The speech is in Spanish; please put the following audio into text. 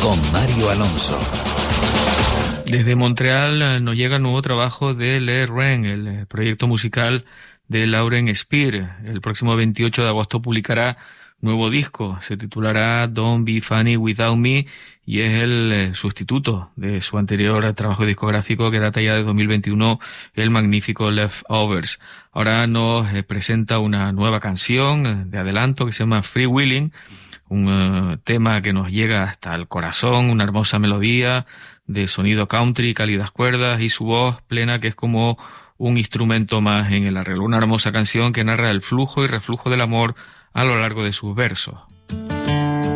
con Mario Alonso. Desde Montreal nos llega el nuevo trabajo de Le Ren, el proyecto musical de Lauren Spear. El próximo 28 de agosto publicará nuevo disco, se titulará Don't Be Funny Without Me y es el sustituto de su anterior trabajo discográfico que data ya de 2021, el magnífico Leftovers. Ahora nos presenta una nueva canción de adelanto que se llama Free Willing, un tema que nos llega hasta el corazón, una hermosa melodía de sonido country, cálidas cuerdas y su voz plena que es como un instrumento más en el arreglo. Una hermosa canción que narra el flujo y reflujo del amor a lo largo de sus versos.